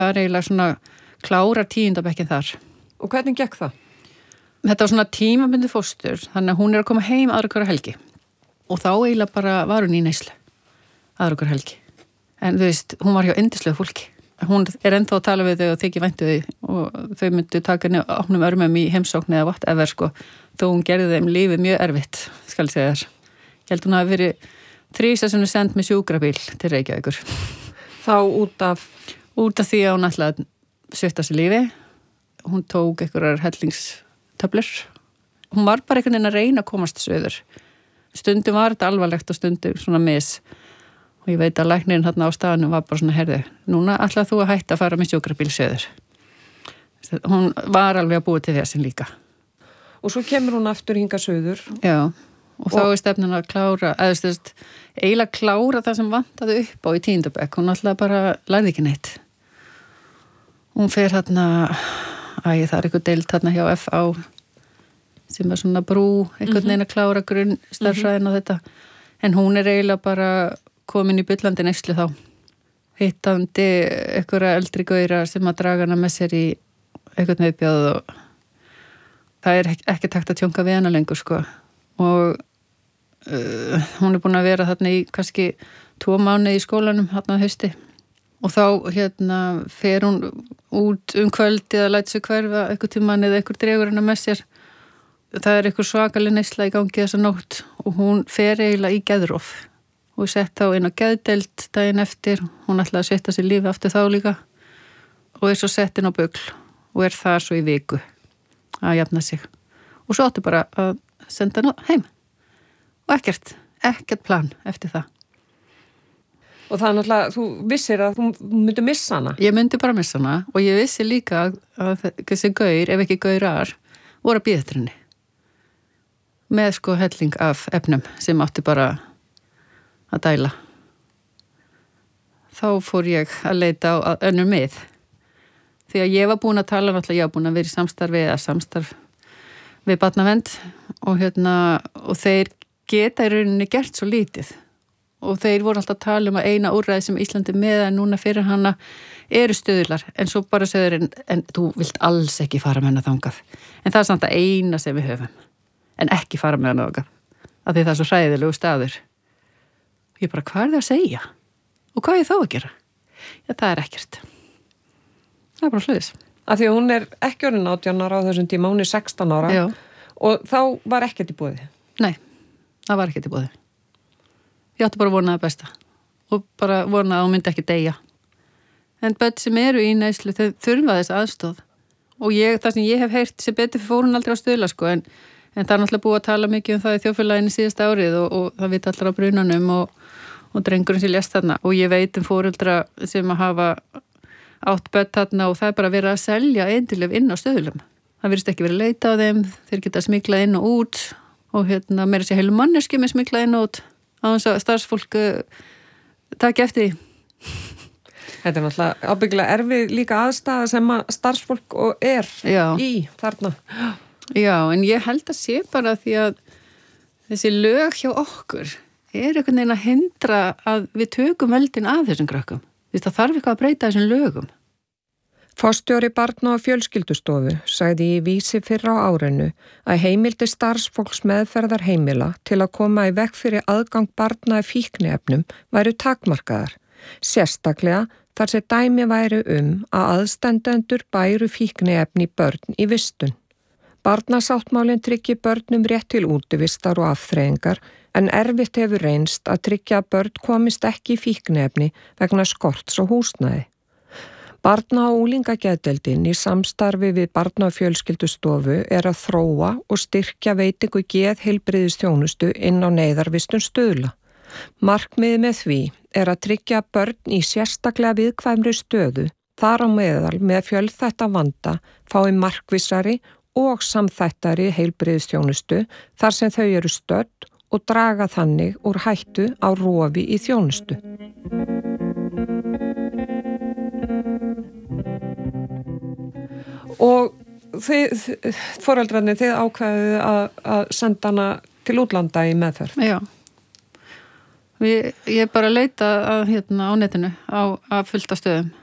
Það er eiginlega svona klára 10. bekkin þar. Og hvernig gekk það? Þetta var svona tímabundið fóstur, þannig að hún er að koma heim aðra hverja helgi. Og þá eiginlega bara var hún í neyslu aðra hverja helgi. En þú veist, hún var hjá yndislegu fólki. Hún er ennþá að tala við þau og þykir væntu þau og þau myndu taka henni opnum örmum í heimsókn eða whatever sko. Þó hún gerði þeim lífið mjög erfitt, skal ég segja þér. Ég held hún hafi verið 3 sinnum send með sjúkrabíl til Reykjavíkur. Þá út af því að hún ætlaði að svipta sér lífi. Hún tók einhverjar hellingstöflur. Hún var bara einhvern veginn að reyna að komast söður. Stundum var þetta alvarlegt og stundum svona mis. Og ég veit að læknirinn þarna á staðanum var bara svona, herðu, núna ætlaði þú að hætta að fara með sjúkrabíl söður. Hún var alveg að búa til þessin líka. Og svo kemur hún aftur hingað söður. Já, og þá er stefnan að klára, eiginlega klára það sem vantaði upp á í 10. bekk. Hún alltaf bara lærði ekki neitt. Hún fer þarna, það er eitthvað deild þarna hjá FA sem er svona brú, einhvern veginn að klára grunn starfræðin á þetta. En hún er eiginlega bara komin í byllandi neyslu þá. Hittandi einhverja eldri gauðra sem að draga hana með sér í einhvern viðbjóð og það er ekki takt að tjónka við hana lengur sko. Og hún er búin að vera þarna í kannski 2 mánuði í skólanum þarna að hausti. Og þá fer hún út kvöldið að læta sig hverfa einhver tímann eða einhver dregur hana með sér. Það er einhver svakalig neysla í gangi þessa nótt og hún fer eiginlega í geðrof. Og sett þá inn á geðdeild daginn eftir. Hún ætlaði að setja sér lífi aftur þá líka og er svo sett inn á bugl og er þar svo í viku að jafna sig. Og svo áttu bara að senda hana heim. Og ekkert plan eftir það. Og það er náttúrulega, þú vissir að þú myndi missa hana? Ég myndi bara missa hana og ég vissi líka að þessi gaur, ef ekki gaurar, voru að bíða eftir henni. Með sko helling af efnum sem átti bara að dæla. Þá fór ég að leita á önnur mið. Því að ég var búin að tala, náttúrulega ég var búin að vera í samstarf við barnavernd og þeir geta í rauninni gert svo lítið. Og þeir voru alltaf að tala að eina úrræði sem Íslandi með að núna fyrir hana eru stöðlar. En svo bara segður en þú vilt alls ekki fara með hana þangað. En það er samt að eina sem við höfum. En ekki fara með hana þangað. Af því það er svo hræðilegu staður. Ég bara, hvað er það að segja? Og hvað er þá að gera? Já, það er ekkert. Það er bara hlutis. Af því að hún er ekki orðin 18 ára á þessum tíma, hún er 16 ára. Já. Og þá var ekkert í boði? Nei, það var ekkert í boði. Ég átti bara að vona það besta. Og bara vona að hún myndi ekki deyja. En börn sem eru í neyslu, þau þurfa þess aðstoð. Og það sem ég hef heyrt sem betur fór hún aldrei á stuðla, sko, en það er náttúrulega búið að tala mikið um það í þjóðfélaginu síðasta árið og það vita allar á brunanum og drengurinn sem lést þarna. Og ég veit foreldra sem að hafa átt börn þarna og það er bara verið að selja eindilef inn á stöðlum. Það virðist ekki verið að leita á þeim, þeir geta smiklað inn og út og meira sér heilu manneski með smiklað inn og út á þess að starfsfólk taki eftir því. Þetta er náttúrulega ábyggilega erfið líka aðstæða sem að starfsfólk er í þarna. Já, en ég held að sé bara því að þessi lög hjá okkur er einhvern veginn að hindra að við tökum veldin af þessum krökkum. Það þarf eitthvað að breyta þessum lögum. Forstjóri Barna- og fjölskyldustofu sagði í vísi fyrr á árinu að heimildi starfsfólks meðferðar heimila til að koma í veg fyrir aðgang barna í fíkniefnum væru takmarkaðar. Sérstaklega þar sem dæmi væri að aðstandendur bæru fíkniefni börn í vistun. Barnasáttmálinn tryggi börnum rétt til útivistar og afþreyingar en erfitt hefur reynst að tryggja að börn komist ekki í fíkniefni vegna skorts og húsnæði. Barna- og unglingageðdeildin í samstarfi við Barna- og fjölskyldustofu er að þróa og styrkja veitingu geðheilbrigðisþjónustu inn á neyðarvistun Stuðla. Markmiðið með því er að tryggja að börn í sérstaklega viðkvæmri stöðu, þar á meðal með fjölþætta vanda, fái markvissari og samþættari heilbrigðisþjónustu þar sem þau eru stödd og draga þannig úr hættu á rofi í þjónustu. Og foreldrarnir, þið ákveðið að senda hana til útlanda í meðferð? Já. Ég bara leita á netinu á fullta stöðum